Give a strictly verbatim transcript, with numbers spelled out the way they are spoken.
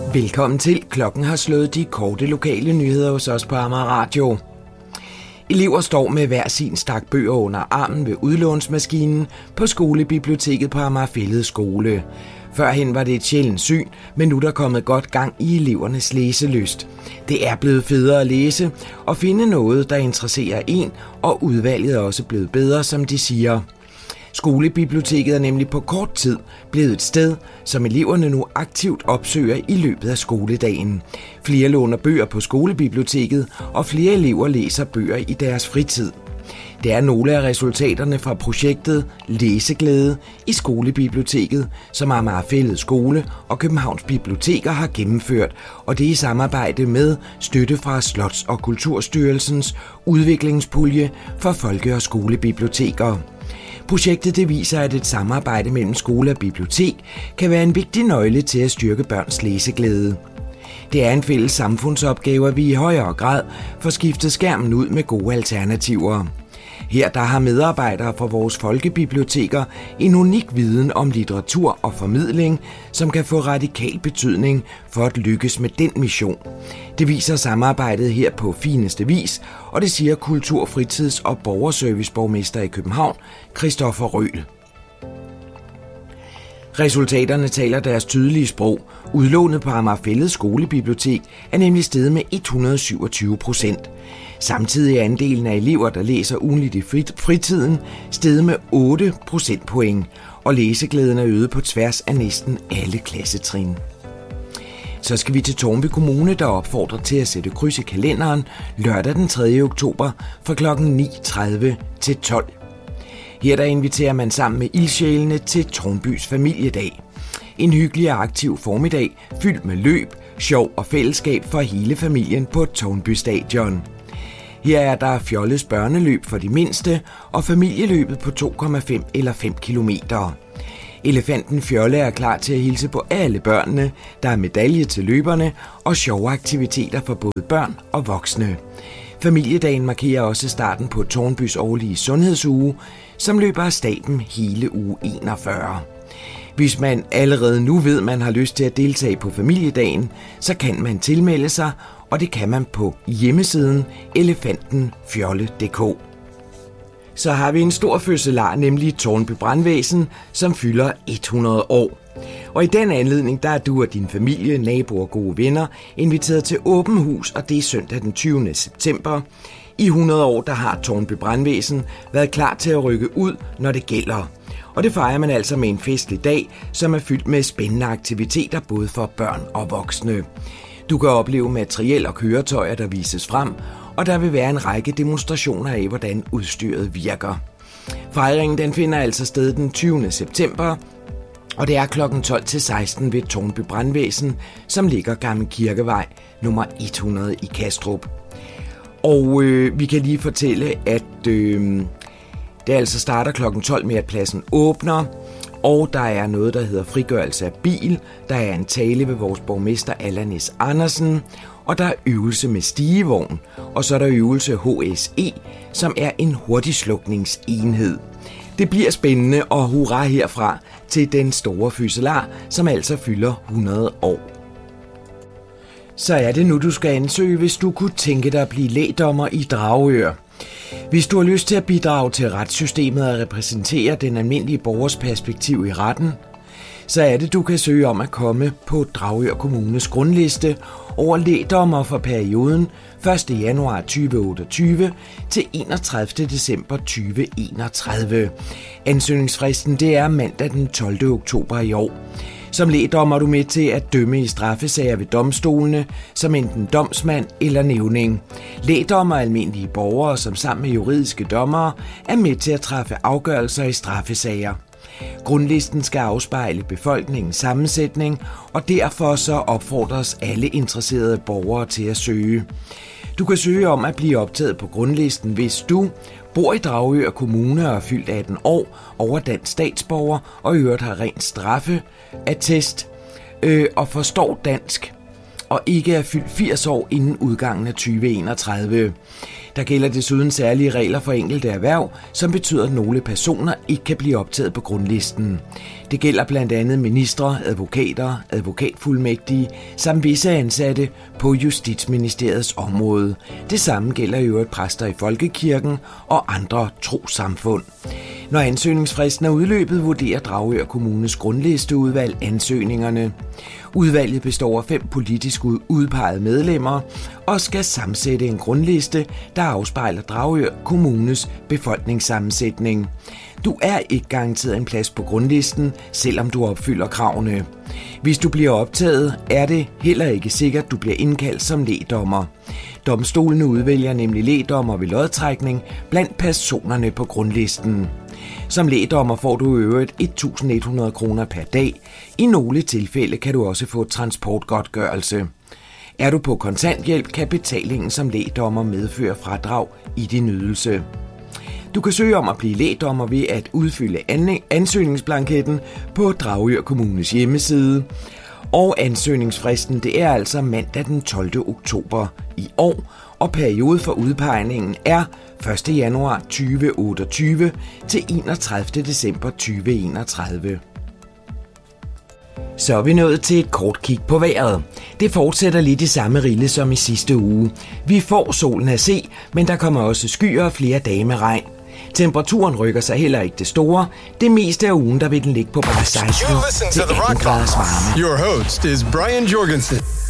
Velkommen til. Klokken har slået de korte lokale nyheder hos os på Amager Radio. Elever står med hver sin stak bøger under armen ved udlånsmaskinen på skolebiblioteket på Amager Fælled Skole. Førhen var det et sjældent syn, men nu er der kommet godt gang i elevernes læselyst. Det er blevet federe at læse og finde noget, der interesserer en, og udvalget er også blevet bedre, som de siger. Skolebiblioteket er nemlig på kort tid blevet et sted, som eleverne nu aktivt opsøger i løbet af skoledagen. Flere låner bøger på skolebiblioteket, og flere elever læser bøger i deres fritid. Det er nogle af resultaterne fra projektet Læseglæde i skolebiblioteket, som Amager Fælled Skole og Københavns Biblioteker har gennemført, og det er i samarbejde med støtte fra Slots- og Kulturstyrelsens udviklingspulje for folke- og skolebiblioteker. Projektet det viser, at et samarbejde mellem skole og bibliotek kan være en vigtig nøgle til at styrke børns læseglæde. Det er en fælles samfundsopgave, at vi i højere grad får skiftet skærmen ud med gode alternativer. Her der har medarbejdere fra vores folkebiblioteker en unik viden om litteratur og formidling, som kan få radikal betydning for at lykkes med den mission. Det viser samarbejdet her på fineste vis, og det siger kultur-, fritids- og borgerserviceborgmester i København, Christoffer Røhl. Resultaterne taler deres tydelige sprog. Udlånet på Amager Fælled Skolebibliotek er nemlig steget med et hundrede og syvogtyve procent. Samtidig er andelen af elever, der læser ugentligt i fritiden, steget med otte procentpoint, og læseglæden er øget på tværs af næsten alle klassetrin. Så skal vi til Tårnby Kommune, der opfordrer til at sætte kryds i kalenderen lørdag den tredje oktober fra klokken ni tredive til tolv. Her der inviterer man sammen med ildsjælene til Tårnbys familiedag. En hyggelig og aktiv formiddag fyldt med løb, sjov og fællesskab for hele familien på Tårnby Stadion. Her er der fjolles børneløb for de mindste og familieløbet på to komma fem eller fem kilometer. Elefanten Fjolle er klar til at hilse på alle børnene, der er medalje til løberne og sjove aktiviteter for både børn og voksne. Familiedagen markerer også starten på Tårnbys årlige sundhedsuge, som løber af stablen hele uge enogfyrre. Hvis man allerede nu ved, at man har lyst til at deltage på familiedagen, så kan man tilmelde sig, og det kan man på hjemmesiden elefanten fjolle punktum d k. Så har vi en stor fødselar, nemlig Tårnby Brandvæsen, som fylder hundrede år. Og i den anledning, der er du og din familie, naboer og gode venner inviteret til åben hus, og det er søndag den tyvende september. I hundrede år, der har Tårnby Brandvæsen været klar til at rykke ud, når det gælder. Og det fejrer man altså med en festlig dag, som er fyldt med spændende aktiviteter både for børn og voksne. Du kan opleve materiel og køretøjer, der vises frem, og der vil være en række demonstrationer af, hvordan udstyret virker. Fejringen den finder altså sted den tyvende september, og det er klokken tolv til seksten ved Tårnby Brandvæsen, som ligger Gammel Kirkevej nummer hundrede i Kastrup. Og øh, vi kan lige fortælle, at øh, det altså starter klokken tolv med, at pladsen åbner, og der er noget, der hedder frigørelse af bil, der er en tale ved vores borgmester Allan S. Andersen, og der er øvelse med stigevogn, og så er der øvelse H S E, som er en hurtigslukningsenhed. Det bliver spændende, og hurra herfra til den store fødselar, som altså fylder hundrede år. Så er det nu, du skal ansøge, hvis du kunne tænke dig at blive lægdommer i Dragør. Hvis du har lyst til at bidrage til retssystemet og repræsentere den almindelige borgers perspektiv i retten, så er det, du kan søge om at komme på Dragør Kommunes grundliste over lægdommer for perioden første januar to tusind og otteogtyve til enogtredivte december to tusind og enogtredive. Ansøgningsfristen det er mandag den tolvte oktober i år. Som lægdommer er du med til at dømme i straffesager ved domstolene, som enten domsmand eller nævning. Lægdommer er almindelige borgere, som sammen med juridiske dommere er med til at træffe afgørelser i straffesager. Grundlisten skal afspejle befolkningens sammensætning, og derfor så opfordres alle interesserede borgere til at søge. Du kan søge om at blive optaget på grundlisten, hvis du bor i Dragør Kommune og er fyldt atten år, over dansk statsborger og i øvrigt har rent straffeattest øh, og forstår dansk og ikke er fyldt firs år inden udgangen af tyve enogtredive. Der gælder desuden særlige regler for enkelte erhverv, som betyder, at nogle personer ikke kan blive optaget på grundlisten. Det gælder blandt andet ministre, advokater, advokatfuldmægtige samt visse ansatte på Justitsministeriets område. Det samme gælder i øvrigt præster i folkekirken og andre trossamfund. Når ansøgningsfristen er udløbet, vurderer Dragør Kommunes grundlisteudvalg ansøgningerne. Udvalget består af fem politisk udpegede medlemmer og skal sammensætte en grundliste, der afspejler Dragør Kommunes befolkningssammensætning. Du er ikke garanteret en plads på grundlisten, selvom du opfylder kravene. Hvis du bliver optaget, er det heller ikke sikkert, at du bliver indkaldt som lægdommer. Domstolene udvælger nemlig lægdommer ved lodtrækning blandt personerne på grundlisten. Som lægdommer får du i øvrigt et tusind et hundrede kroner per dag. I nogle tilfælde kan du også få transportgodtgørelse. Er du på kontanthjælp, kan betalingen som lægdommer medføre fradrag i din ydelse. Du kan søge om at blive lægdommer ved at udfylde ansøgningsblanketten på Dragør Kommunes hjemmeside. Og ansøgningsfristen, det er altså mandag den tolvte oktober i år, og periode for udpegningen er første januar to tusind otteogtyve til enogtredivte december to tusind enogtredive. Så er vi nået til et kort kig på vejret. Det fortsætter lidt i samme rille som i sidste uge. Vi får solen at se, men der kommer også skyer og flere dage med regn. Temperaturen rykker sig heller ikke det store. Det meste af ugen, der vil den ligge på bare seksten til atten graders varme. Your host is Brian Jorgensen.